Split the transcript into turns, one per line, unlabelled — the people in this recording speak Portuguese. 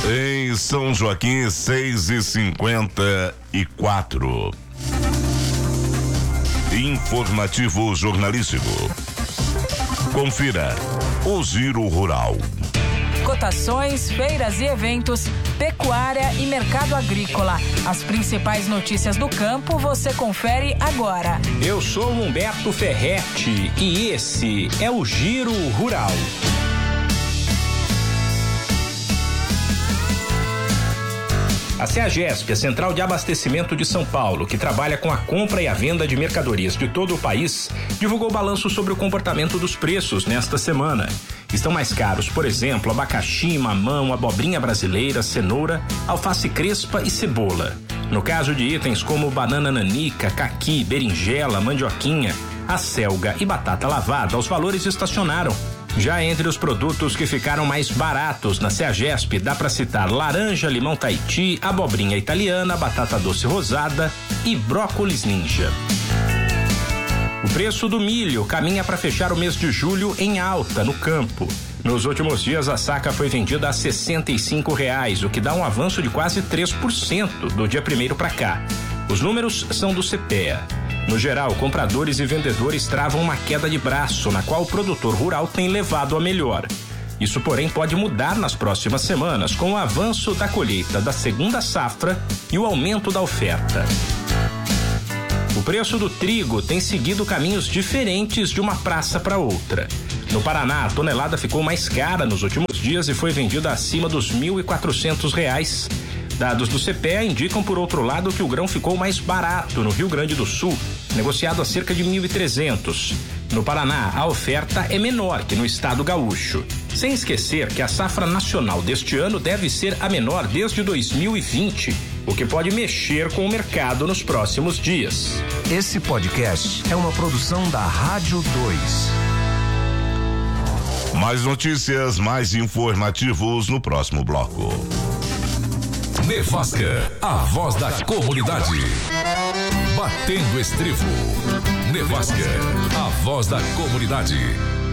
Em São Joaquim, 6h54. Informativo jornalístico. Confira o Giro Rural.
Cotações, feiras e eventos, pecuária e mercado agrícola. As principais notícias do campo você confere agora.
Eu sou Humberto Ferretti e esse é o Giro Rural. A CEAGESP, a Central de Abastecimento de São Paulo, que trabalha com a compra e a venda de mercadorias de todo o país, divulgou balanço sobre o comportamento dos preços nesta semana. Estão mais caros, por exemplo, abacaxi, mamão, abobrinha brasileira, cenoura, alface crespa e cebola. No caso de itens como banana nanica, caqui, berinjela, mandioquinha, acelga e batata lavada, os valores estacionaram. Já entre os produtos que ficaram mais baratos na CEAGESP, dá para citar laranja, limão Tahiti, abobrinha italiana, batata doce rosada e brócolis ninja. O preço do milho caminha para fechar o mês de julho em alta no campo. Nos últimos dias, a saca foi vendida a R$ 65,00, o que dá um avanço de quase 3% do dia 1º para cá. Os números são do CPEA. No geral, compradores e vendedores travam uma queda de braço, na qual o produtor rural tem levado a melhor. Isso, porém, pode mudar nas próximas semanas, com o avanço da colheita da segunda safra e o aumento da oferta. O preço do trigo tem seguido caminhos diferentes de uma praça para outra. No Paraná, a tonelada ficou mais cara nos últimos dias e foi vendida acima dos R$ 1.400. Dados do CPEA indicam, por outro lado, que o grão ficou mais barato no Rio Grande do Sul, negociado a cerca de R$ 1.300. No Paraná, a oferta é menor que no estado gaúcho. Sem esquecer que a safra nacional deste ano deve ser a menor desde 2020, o que pode mexer com o mercado nos próximos dias.
Esse podcast é uma produção da Rádio 2.
Mais notícias, mais informativos no próximo bloco.
Nevasca, a voz da comunidade. Batendo estribo. Nevasca, a voz da comunidade.